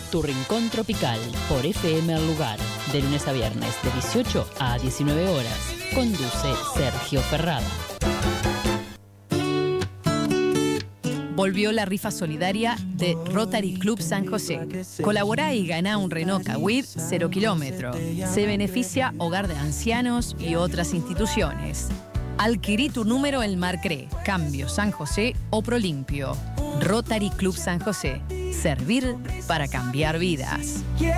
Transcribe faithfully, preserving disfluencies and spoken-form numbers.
Tu Rincón Tropical, por F M El Lugar, de lunes a viernes de dieciocho a diecinueve horas. Conduce Sergio Ferrada. Volvió la rifa solidaria de Rotary Club San José. Colaborá y ganá un Renault Kwid cero kilómetro. Se beneficia Hogar de Ancianos y otras instituciones. Adquirí tu número en Marcré, Cambio San José o Prolimpio. Rotary Club San José. Servir para cambiar vidas.